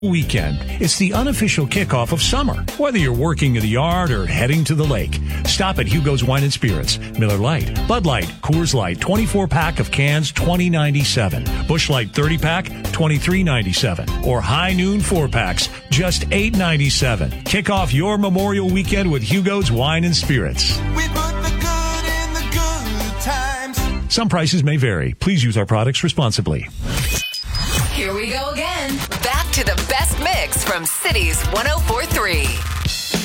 Weekend. It's the unofficial kickoff of summer. Whether you're working in the yard or heading to the lake, stop at Hugo's Wine and Spirits. Miller Lite, Bud Light, Coors Light, 24-pack of cans, $20.97. Busch Light 30-pack, $23.97. Or High Noon 4-packs, just $8.97. Kick off your Memorial Weekend with Hugo's Wine and Spirits. We put the good in the good times. Some prices may vary. Please use our products responsibly. Here we go again. Back to the best mix from Cities 104.3.